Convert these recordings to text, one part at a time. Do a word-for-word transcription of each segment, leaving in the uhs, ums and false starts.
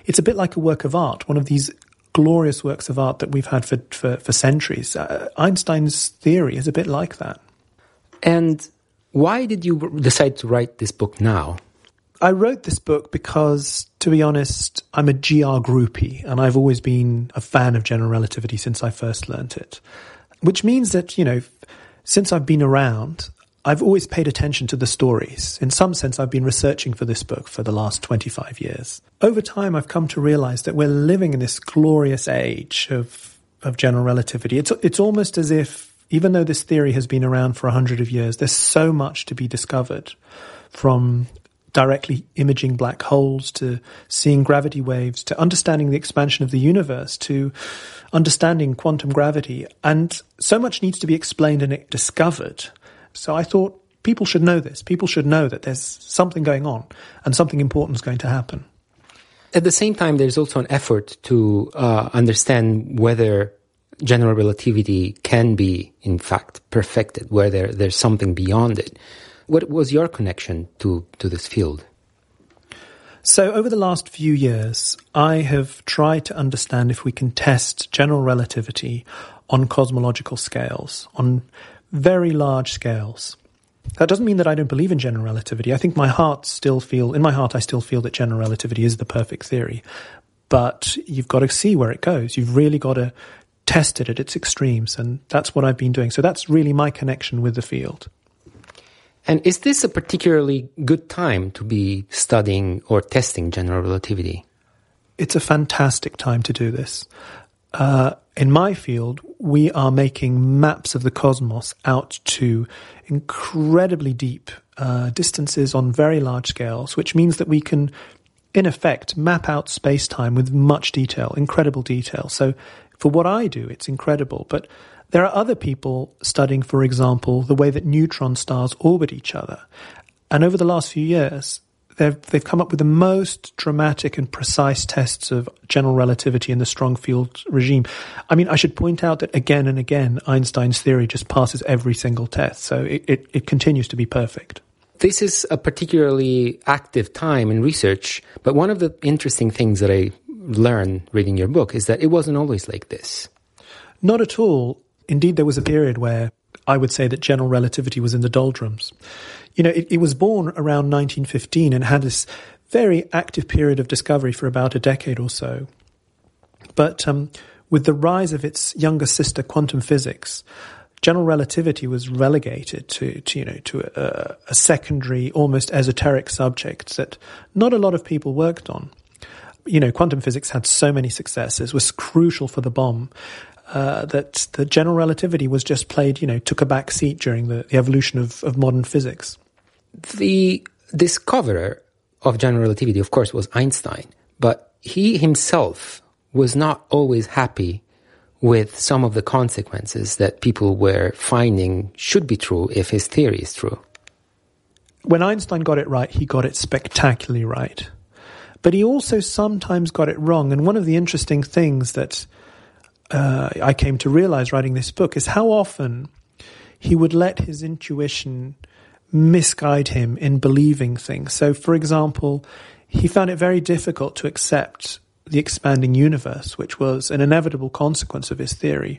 it's a bit like a work of art, one of these glorious works of art that we've had for, for, for centuries. Uh, Einstein's theory is a bit like that. And why did you decide to write this book now? I wrote this book because, to be honest, I'm a G R groupie, and I've always been a fan of general relativity since I first learnt it. Which means that, you know, since I've been around, I've always paid attention to the stories. In some sense, I've been researching for this book for the last twenty-five years. Over time, I've come to realize that we're living in this glorious age of, of general relativity. It's, it's almost as if, even though this theory has been around for a hundred of years, there's so much to be discovered, from directly imaging black holes, to seeing gravity waves, to understanding the expansion of the universe, to understanding quantum gravity. And so much needs to be explained and discovered. So I thought people should know this. People should know that there's something going on and something important is going to happen. At the same time, there's also an effort to uh, understand whether general relativity can be, in fact, perfected, whether there's something beyond it. What was your connection to, to this field? So over the last few years, I have tried to understand if we can test general relativity on cosmological scales, on very large scales. That doesn't mean that I don't believe in general relativity. I think my heart still feel, in my heart I still feel that general relativity is the perfect theory. But you've got to see where it goes. You've really got to test it at its extremes, and that's what I've been doing. So that's really my connection with the field. And is this a particularly good time to be studying or testing general relativity? It's a fantastic time to do this. Uh, in my field, we are making maps of the cosmos out to incredibly deep uh, distances on very large scales, which means that we can, in effect, map out space-time with much detail, incredible detail. So for what I do, it's incredible. But there are other people studying, for example, the way that neutron stars orbit each other. And over the last few years, they've, they've come up with the most dramatic and precise tests of general relativity in the strong field regime. I mean, I should point out that again and again, Einstein's theory just passes every single test. So it, it, it continues to be perfect. This is a particularly active time in research, but one of the interesting things that I learned reading your book is that it wasn't always like this. Not at all. Indeed, there was a period where I would say that general relativity was in the doldrums. You know, it, it was born around nineteen fifteen and had this very active period of discovery for about a decade or so. But um, with the rise of its younger sister, quantum physics, general relativity was relegated to, to you know, to a, a secondary, almost esoteric subject that not a lot of people worked on. You know, quantum physics had so many successes, was crucial for the bomb. Uh, that the general relativity was just played, you know, took a back seat during the, the evolution of, of modern physics. The discoverer of general relativity, of course, was Einstein, but he himself was not always happy with some of the consequences that people were finding should be true if his theory is true. When Einstein got it right, he got it spectacularly right. But he also sometimes got it wrong. And one of the interesting things that Uh, I came to realize writing this book is how often he would let his intuition misguide him in believing things. So, for example, he found it very difficult to accept the expanding universe, which was an inevitable consequence of his theory.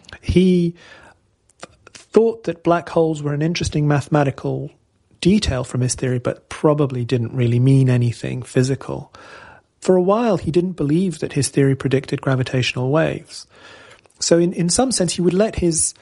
He th- thought that black holes were an interesting mathematical detail from his theory, but probably didn't really mean anything physical. For a while, he didn't believe that his theory predicted gravitational waves. So in, in some sense, he would let his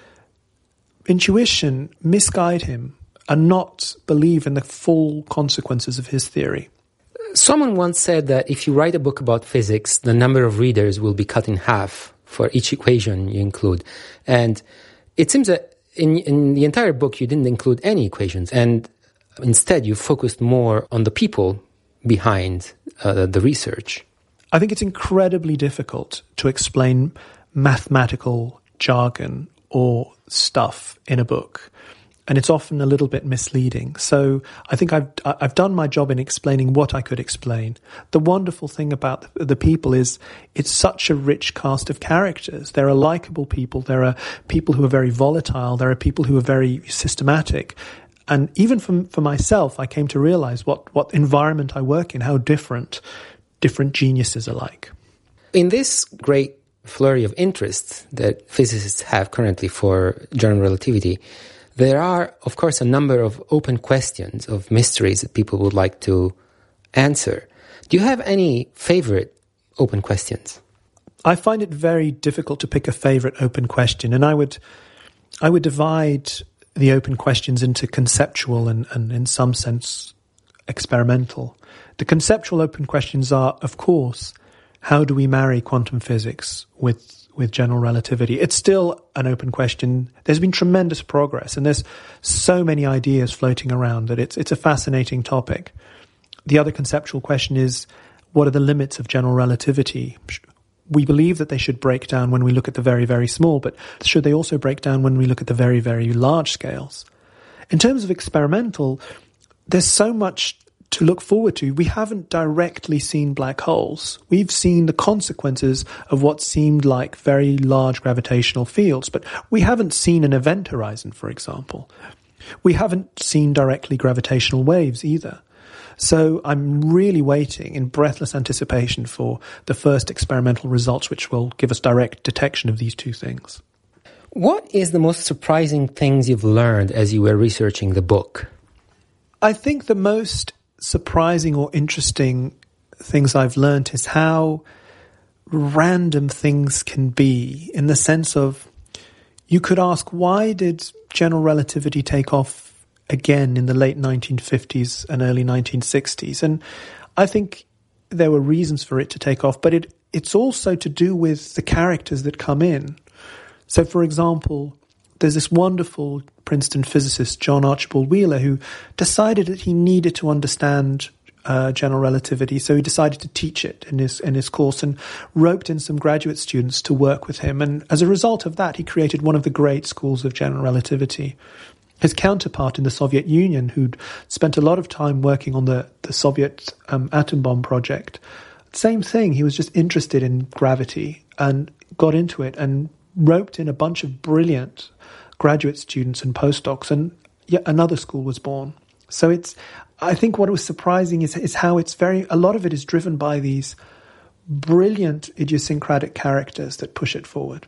intuition misguide him and not believe in the full consequences of his theory. Someone once said that if you write a book about physics, the number of readers will be cut in half for each equation you include. And it seems that in, in the entire book, you didn't include any equations. And instead, you focused more on the people behind uh, the research. I think it's incredibly difficult to explain mathematical jargon or stuff in a book, and it's often a little bit misleading. So I think I've I've done my job in explaining what I could explain. The wonderful thing about the people is it's such a rich cast of characters. There are likable people. There are people who are very volatile. There are people who are very systematic. And even for, for myself, I came to realize what, what environment I work in, how different different geniuses alike. In this great flurry of interest that physicists have currently for general relativity, there are, of course, a number of open questions, of mysteries that people would like to answer. Do you have any favorite open questions? I find it very difficult to pick a favorite open question, and I would I would divide the open questions into conceptual and, and in some sense, experimental. The conceptual open questions are, of course, how do we marry quantum physics with with general relativity? It's still an open question. There's been tremendous progress, and there's so many ideas floating around that it's it's a fascinating topic. The other conceptual question is, what are the limits of general relativity? We believe that they should break down when we look at the very, very small, but should they also break down when we look at the very, very large scales? In terms of experimental, there's so much to look forward to. We haven't directly seen black holes. We've seen the consequences of what seemed like very large gravitational fields, but we haven't seen an event horizon, for example. We haven't seen directly gravitational waves either. So I'm really waiting in breathless anticipation for the first experimental results, which will give us direct detection of these two things. What is the most surprising things you've learned as you were researching the book? I think the most surprising or interesting things I've learned is how random things can be, in the sense of, you could ask, why did general relativity take off again in the late nineteen fifties and early nineteen sixties? And I think there were reasons for it to take off, but it it's also to do with the characters that come in. So, for example, there's this wonderful Princeton physicist, John Archibald Wheeler, who decided that he needed to understand uh, general relativity, so he decided to teach it in his in his course and roped in some graduate students to work with him. And as a result of that, he created one of the great schools of general relativity. His counterpart in the Soviet Union, who'd spent a lot of time working on the, the Soviet um, atom bomb project, same thing. He was just interested in gravity and got into it and roped in a bunch of brilliant graduate students and postdocs, and yet another school was born. So it's, I think what was surprising is, is how it's very, a lot of it is driven by these brilliant idiosyncratic characters that push it forward.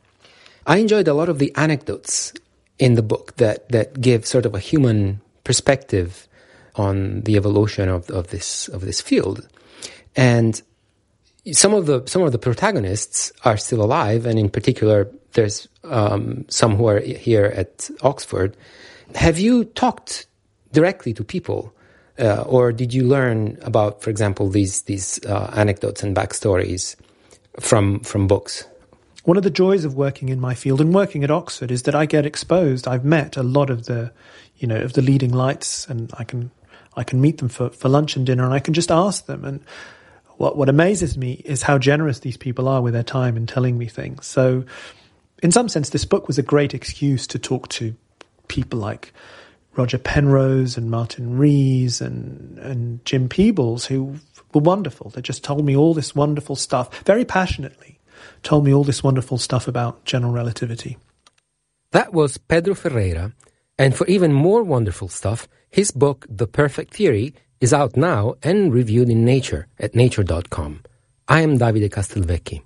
I enjoyed a lot of the anecdotes in the book that, that give sort of a human perspective on the evolution of, of this of this field. And some of the some of the protagonists are still alive, and in particular, there's um, some who are here at Oxford. Have you talked directly to people, uh, or did you learn about, for example, these these uh, anecdotes and backstories from from books? One of the joys of working in my field and working at Oxford is that I get exposed. I've met a lot of the, you know, of the leading lights, and I can, I can meet them for, for lunch and dinner, and I can just ask them. And what, what amazes me is how generous these people are with their time in telling me things. So in some sense, this book was a great excuse to talk to people like Roger Penrose and Martin Rees and, and Jim Peebles, who were wonderful. They just told me all this wonderful stuff, very passionately. Told me all this wonderful stuff about general relativity. That was Pedro Ferreira, and for even more wonderful stuff, his book, The Perfect Theory, is out now and reviewed in Nature at nature dot com. I am Davide Castelvecchi.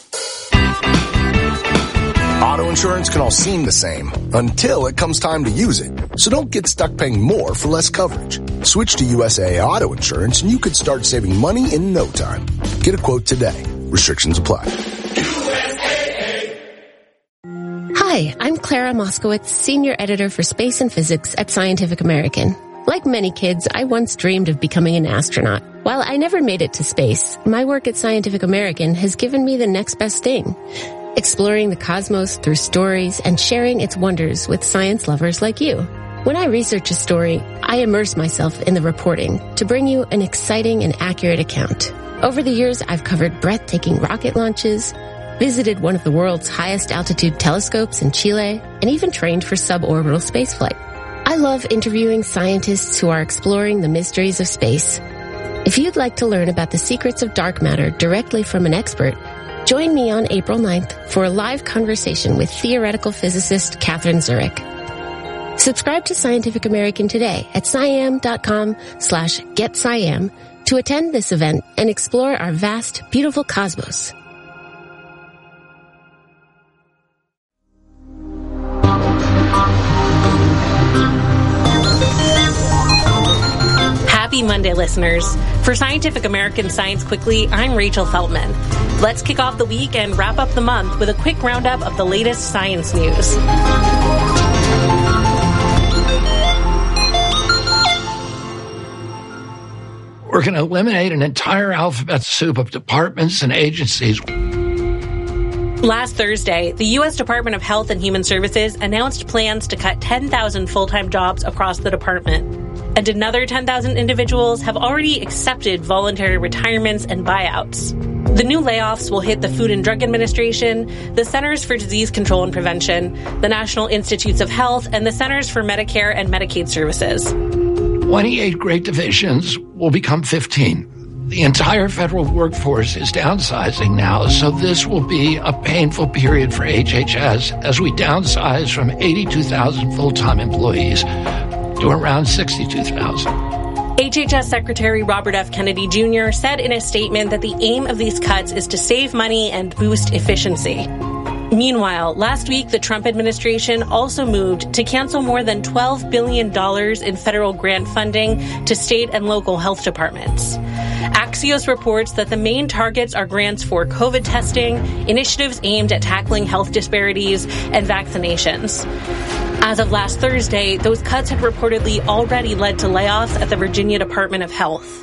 Auto insurance can all seem the same until it comes time to use it. So don't get stuck paying more for less coverage. Switch to U S A A Auto Insurance and you could start saving money in no time. Get a quote today. Restrictions apply. Hi, I'm Clara Moskowitz, Senior Editor for Space and Physics at Scientific American. Like many kids, I once dreamed of becoming an astronaut. While I never made it to space, my work at Scientific American has given me the next best thing. Exploring the cosmos through stories and sharing its wonders with science lovers like you. When I research a story, I immerse myself in the reporting to bring you an exciting and accurate account. Over the years, I've covered breathtaking rocket launches, visited one of the world's highest altitude telescopes in Chile, and even trained for suborbital spaceflight. I love interviewing scientists who are exploring the mysteries of space. If you'd like to learn about the secrets of dark matter directly from an expert, join me on April ninth for a live conversation with theoretical physicist Catherine Zurich. Subscribe to Scientific American today at sciam dot com slash get sciam to attend this event and explore our vast, beautiful cosmos. Happy Monday, listeners. For Scientific American Science Quickly, I'm Rachel Feltman. Let's kick off the week and wrap up the month with a quick roundup of the latest science news. We're going to eliminate an entire alphabet soup of departments and agencies. Last Thursday, the U S Department of Health and Human Services announced plans to cut ten thousand full-time jobs across the department. And another ten thousand individuals have already accepted voluntary retirements and buyouts. The new layoffs will hit the Food and Drug Administration, the Centers for Disease Control and Prevention, the National Institutes of Health, and the Centers for Medicare and Medicaid Services. twenty-eight great divisions will become fifteen. The entire federal workforce is downsizing now, so this will be a painful period for H H S as we downsize from eighty-two thousand full-time employees to around sixty-two thousand. H H S Secretary Robert F. Kennedy Junior said in a statement that the aim of these cuts is to save money and boost efficiency. Meanwhile, last week, the Trump administration also moved to cancel more than twelve billion dollars in federal grant funding to state and local health departments. Axios reports that the main targets are grants for COVID testing, initiatives aimed at tackling health disparities, and vaccinations. As of last Thursday, those cuts had reportedly already led to layoffs at the Virginia Department of Health.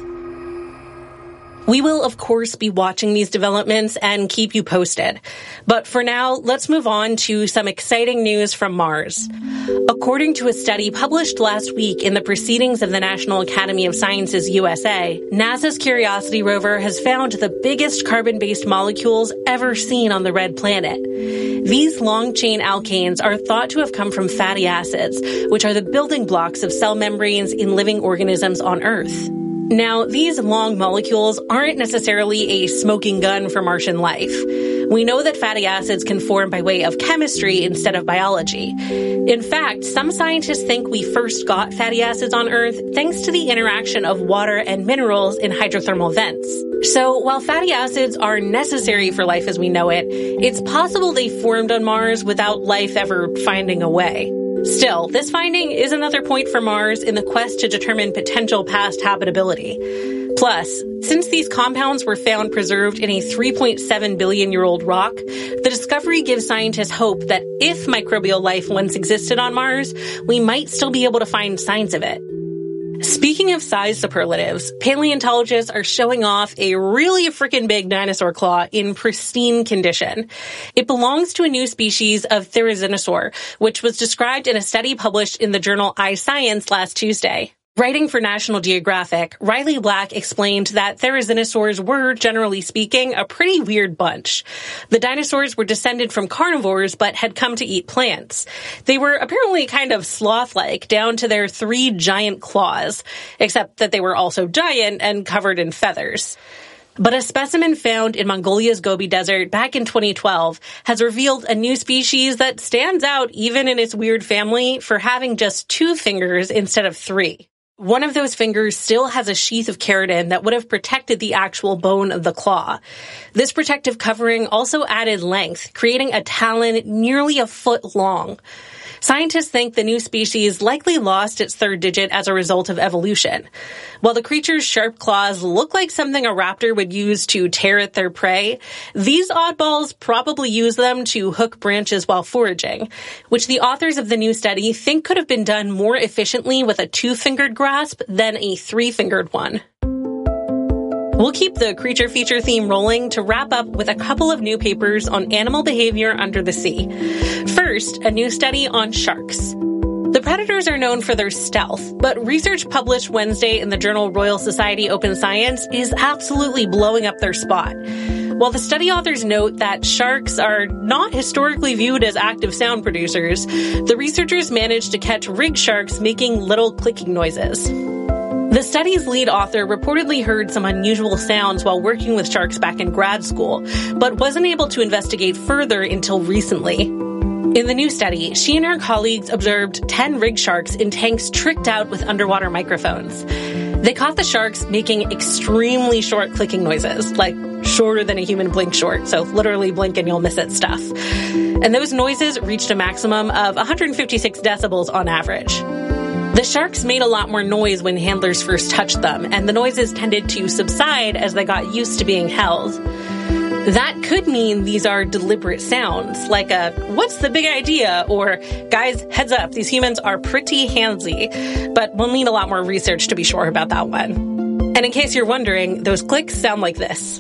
We will, of course, be watching these developments and keep you posted. But for now, let's move on to some exciting news from Mars. According to a study published last week in the Proceedings of the National Academy of Sciences U S A, NASA's Curiosity rover has found the biggest carbon-based molecules ever seen on the red planet. These long-chain alkanes are thought to have come from fatty acids, which are the building blocks of cell membranes in living organisms on Earth. Now, these long molecules aren't necessarily a smoking gun for Martian life. We know that fatty acids can form by way of chemistry instead of biology. In fact, some scientists think we first got fatty acids on Earth thanks to the interaction of water and minerals in hydrothermal vents. So, while fatty acids are necessary for life as we know it, it's possible they formed on Mars without life ever finding a way. Still, this finding is another point for Mars in the quest to determine potential past habitability. Plus, since these compounds were found preserved in a three point seven billion year old rock, the discovery gives scientists hope that if microbial life once existed on Mars, we might still be able to find signs of it. Speaking of size superlatives, paleontologists are showing off a really freaking big dinosaur claw in pristine condition. It belongs to a new species of therizinosaur, which was described in a study published in the journal iScience last Tuesday. Writing for National Geographic, Riley Black explained that therizinosaurs were, generally speaking, a pretty weird bunch. The dinosaurs were descended from carnivores, but had come to eat plants. They were apparently kind of sloth-like, down to their three giant claws, except that they were also giant and covered in feathers. But a specimen found in Mongolia's Gobi Desert back in twenty twelve has revealed a new species that stands out even in its weird family for having just two fingers instead of three. One of those fingers still has a sheath of keratin that would have protected the actual bone of the claw. This protective covering also added length, creating a talon nearly a foot long. Scientists think the new species likely lost its third digit as a result of evolution. While the creature's sharp claws look like something a raptor would use to tear at their prey, these oddballs probably use them to hook branches while foraging, which the authors of the new study think could have been done more efficiently with a two-fingered grasp than a three-fingered one. We'll keep the creature feature theme rolling to wrap up with a couple of new papers on animal behavior under the sea. First, a new study on sharks. The predators are known for their stealth, but research published Wednesday in the journal Royal Society Open Science is absolutely blowing up their spot. While the study authors note that sharks are not historically viewed as active sound producers, the researchers managed to catch rig sharks making little clicking noises. The study's lead author reportedly heard some unusual sounds while working with sharks back in grad school, but wasn't able to investigate further until recently. In the new study, she and her colleagues observed ten rig sharks in tanks tricked out with underwater microphones. They caught the sharks making extremely short clicking noises, like shorter than a human blink short, so literally blink and you'll miss it stuff. And those noises reached a maximum of one hundred fifty-six decibels on average. The sharks made a lot more noise when handlers first touched them, and the noises tended to subside as they got used to being held. That could mean these are deliberate sounds, like a, what's the big idea? Or, guys, heads up, these humans are pretty handsy. But we'll need a lot more research to be sure about that one. And in case you're wondering, those clicks sound like this.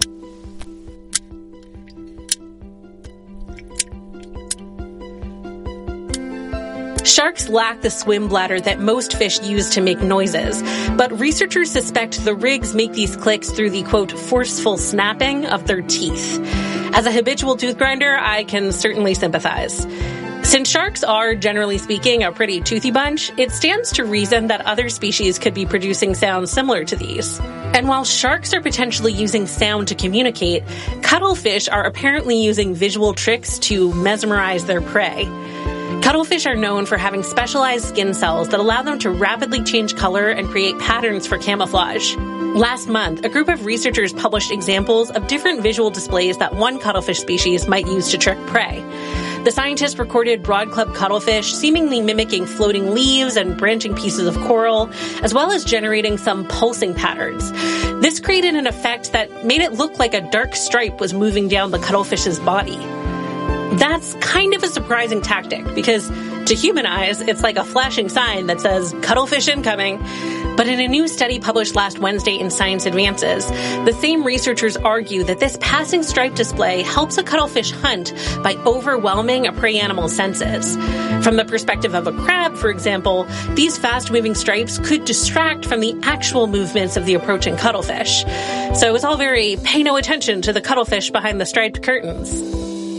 Sharks lack the swim bladder that most fish use to make noises, but researchers suspect the rigs make these clicks through the, quote, forceful snapping of their teeth. As a habitual tooth grinder, I can certainly sympathize. Since sharks are, generally speaking, a pretty toothy bunch, it stands to reason that other species could be producing sounds similar to these. And while sharks are potentially using sound to communicate, cuttlefish are apparently using visual tricks to mesmerize their prey. Cuttlefish are known for having specialized skin cells that allow them to rapidly change color and create patterns for camouflage. Last month, a group of researchers published examples of different visual displays that one cuttlefish species might use to trick prey. The scientists recorded broad-club cuttlefish seemingly mimicking floating leaves and branching pieces of coral, as well as generating some pulsing patterns. This created an effect that made it look like a dark stripe was moving down the cuttlefish's body. That's kind of a surprising tactic because to human eyes, it's like a flashing sign that says cuttlefish incoming. But in a new study published last Wednesday in Science Advances, the same researchers argue that this passing stripe display helps a cuttlefish hunt by overwhelming a prey animal's senses. From the perspective of a crab, for example, these fast-moving stripes could distract from the actual movements of the approaching cuttlefish. So it's all very pay no attention to the cuttlefish behind the striped curtains.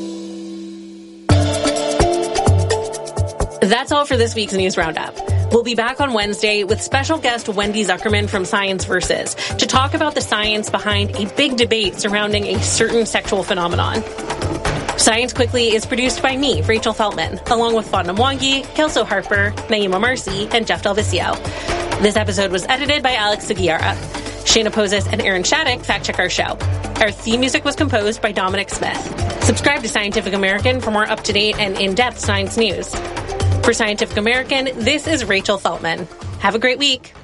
That's all for this week's News Roundup. We'll be back on Wednesday with special guest Wendy Zuckerman from Science Versus to talk about the science behind a big debate surrounding a certain sexual phenomenon. Science Quickly is produced by me, Rachel Feltman, along with Fonda Mwangi, Kelso Harper, Naima Marcy, and Jeff Delvicio. This episode was edited by Alex Sugiura. Shayna Pozis and Aaron Shattuck fact-check our show. Our theme music was composed by Dominic Smith. Subscribe to Scientific American for more up-to-date and in-depth science news. For Scientific American, this is Rachel Feltman. Have a great week.